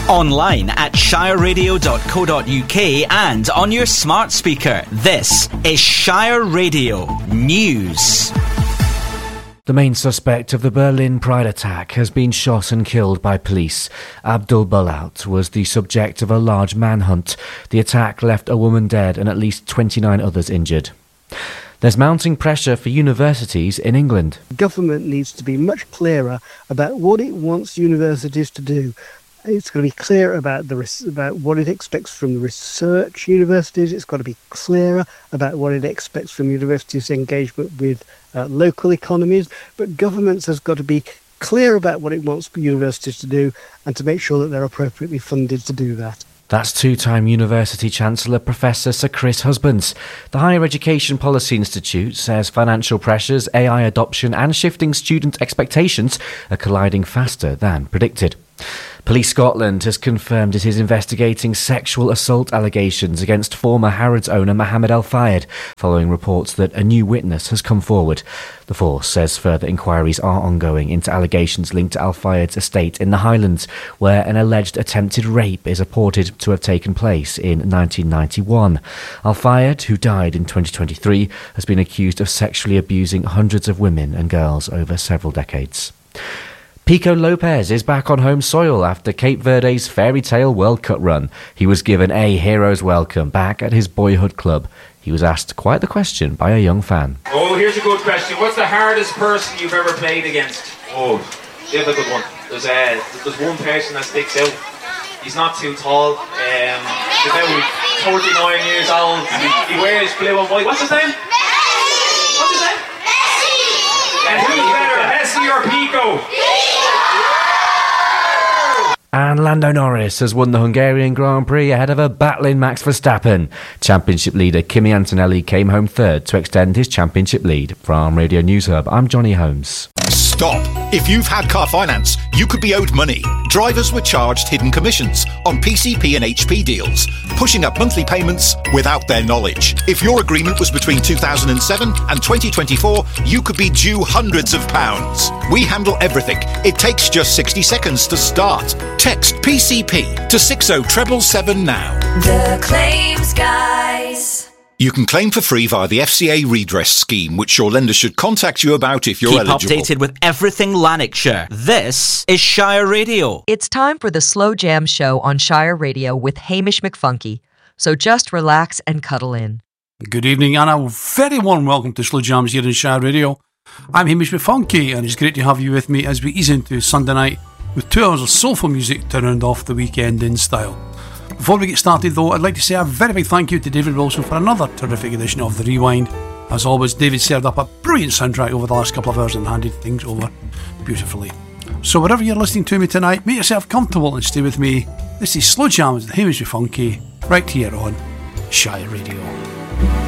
Online at shireradio.co.uk and on your smart speaker. This is Shire Radio News. The main suspect of the Berlin Pride attack has been shot and killed by police. Abdul Balaut was the subject of a large manhunt. The attack left a woman dead and at least 29 others injured. There's mounting pressure for universities in England. Government needs to be much clearer about what it wants universities to do. It's got to be clear about what it expects from the research universities. It's got to be clearer about what it expects from universities' engagement with local economies. But governments has got to be clear about what it wants universities to do and to make sure that they're appropriately funded to do that. That's two-time University Chancellor Professor Sir Chris Husbands. The Higher Education Policy Institute says financial pressures, AI adoption and shifting student expectations are colliding faster than predicted. Police Scotland has confirmed it is investigating sexual assault allegations against former Harrods owner Mohammed Al Fayed, following reports that a new witness has come forward. The force says further inquiries are ongoing into allegations linked to Al Fayed's estate in the Highlands, where an alleged attempted rape is reported to have taken place in 1991. Al Fayed, who died in 2023, has been accused of sexually abusing hundreds of women and girls over several decades. Pico Lopez is back on home soil after Cape Verde's Fairy Tale World Cup run. He was given a hero's welcome back at his boyhood club. He was asked quite the question by a young fan. Oh, here's a good question. What's the hardest person you've ever played against? Oh, difficult one. There's one person that sticks out. He's not too tall. He's about 39 years old. He wears blue and white. What's his name? What's his name? Messi! And who's better, Messi or Pico? And Lando Norris has won the Hungarian Grand Prix ahead of a battling Max Verstappen. Championship leader Kimi Antonelli came home third to extend his championship lead. From Radio News Hub, I'm Johnny Holmes. Stop. If you've had car finance, you could be owed money. Drivers were charged hidden commissions on PCP and HP deals, pushing up monthly payments without their knowledge. If your agreement was between 2007 and 2024, you could be due hundreds of pounds. We handle everything. It takes just 60 seconds to start. Text PCP to 60777 now. The Claims Guys. You can claim for free via the FCA redress scheme, which your lender should contact you about if you're eligible. Keep updated with everything Lanarkshire. This is Shire Radio. It's time for the Slow Jam Show on Shire Radio with Hamish McFunky. So just relax and cuddle in. Good evening and a very warm welcome to Slow Jams here in Shire Radio. I'm Hamish McFunky and it's great to have you with me as we ease into Sunday night with 2 hours of soulful music to round off the weekend in style. Before we get started though, I'd like to say a very big thank you to David Wilson for another terrific edition of The Rewind. As always, David served up a brilliant soundtrack over the last couple of hours and handed things over beautifully. So wherever you're listening to me tonight, make yourself comfortable and stay with me. This is Slow Jams with Hamish McFunky, right here on Shire Radio.